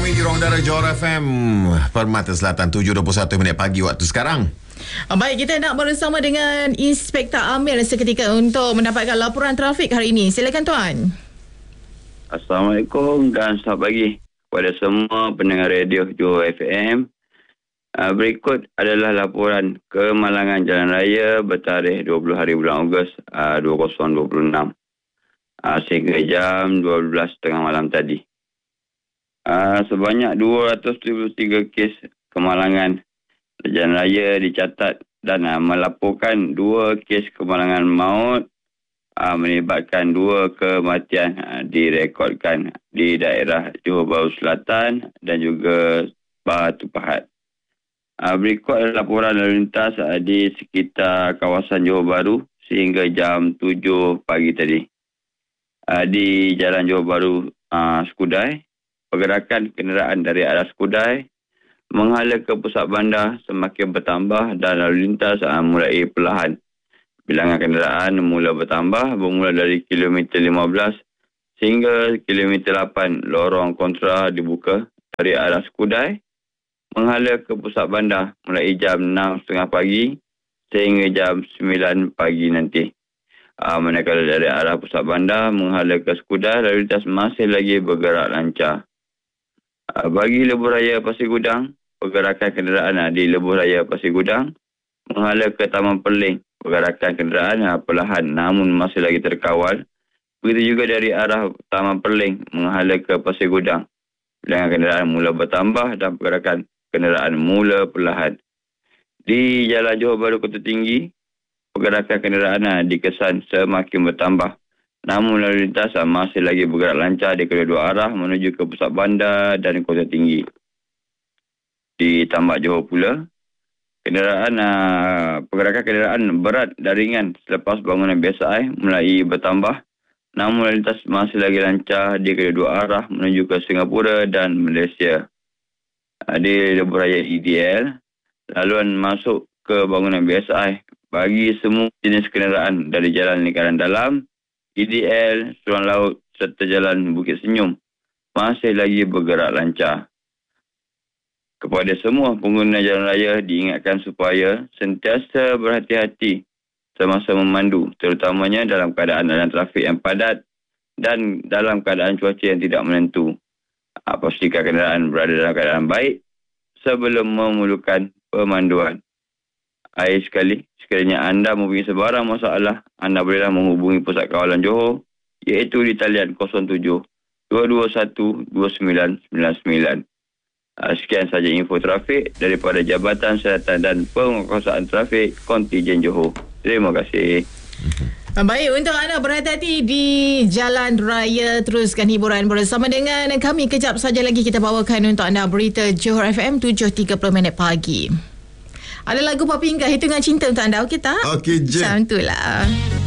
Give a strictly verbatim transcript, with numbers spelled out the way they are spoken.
kami di Ruang Udara Johor F M, Permata Selatan, tujuh dua puluh satu minit pagi waktu sekarang. Baik, kita nak bersama dengan Inspektor Amir seketika untuk mendapatkan laporan trafik hari ini. Silakan tuan. Assalamualaikum dan selamat pagi kepada semua pendengar radio Johor F M. Uh, berikut adalah laporan kemalangan jalan raya bertarikh dua puluh hari bulan Ogos uh, dua ribu dua puluh enam uh, sehingga jam dua belas tiga puluh malam tadi. Uh, sebanyak dua ratus tujuh puluh tiga kes kemalangan jalan raya dicatat dan uh, melaporkan dua kes kemalangan maut uh, melibatkan dua kematian uh, direkodkan di daerah Johor Bahru Selatan dan juga Batu Pahat. Uh, berikut adalah laporan lalu lintas uh, di sekitar kawasan Johor Bahru sehingga jam tujuh pagi tadi. Uh, di Jalan Johor Bahru uh, Skudai, pergerakan kenderaan dari arah Skudai menghala ke pusat bandar semakin bertambah dan lalu lintas uh, mulai perlahan. Bilangan kenderaan mula bertambah bermula dari kilometer lima belas sehingga kilometer lapan. Lorong kontra dibuka dari arah Skudai menghala ke pusat bandar mulai jam enam tiga puluh pagi sehingga jam sembilan pagi nanti. Uh, manakala dari arah pusat bandar menghala ke Skudai, lalu lintas masih lagi bergerak lancar. Uh, bagi Lebuh Raya Pasir Gudang, pergerakan kenderaan uh, di Lebuh Raya Pasir Gudang menghala ke Taman Perling, pergerakan kenderaan uh, perlahan namun masih lagi terkawal. Begitu juga dari arah Taman Perling menghala ke Pasir Gudang. Bilangan kenderaan mula bertambah dan pergerakan kenderaan mula perlahan. Di Jalan Johor Bahru Kota Tinggi, pergerakan kenderaan dikesan semakin bertambah. Namun lalu lintas masih lagi bergerak lancar di kedua-dua arah menuju ke pusat bandar dan Kota Tinggi. Di Tambak Johor pula, kenderaan pergerakan kenderaan berat dan ringan selepas bangunan B S I mulai bertambah. Namun lalu lintas masih lagi lancar di kedua-dua arah menuju ke Singapura dan Malaysia. Di Lebuh Raya E D L, laluan masuk ke bangunan B S I bagi semua jenis kenderaan dari Jalan Lingkaran Dalam, E D L, Suruhan Laut serta Jalan Bukit Senyum masih lagi bergerak lancar. Kepada semua pengguna jalan raya diingatkan supaya sentiasa berhati-hati semasa memandu, terutamanya dalam keadaan dalam trafik yang padat dan dalam keadaan cuaca yang tidak menentu. Pastikan kenderaan berada dalam keadaan baik sebelum memerlukan pemanduan. Akhir sekali, sekiranya anda mempunyai sebarang masalah, anda bolehlah menghubungi Pusat Kawalan Johor iaitu di talian kosong tujuh dua dua satu dua sembilan sembilan sembilan. Sekian saja info trafik daripada Jabatan Siasatan dan Penguasaan Trafik Kontijen Johor. Terima kasih. Baik, untuk anda berhati-hati di jalan raya, teruskan hiburan bersama dengan kami. Kejap saja lagi kita bawakan untuk anda berita Johor F M tujuh tiga puluh minit pagi. Ada lagu Papi Ingat, Hitungan Cinta untuk anda, okey tak? Okey je. Macam itulah.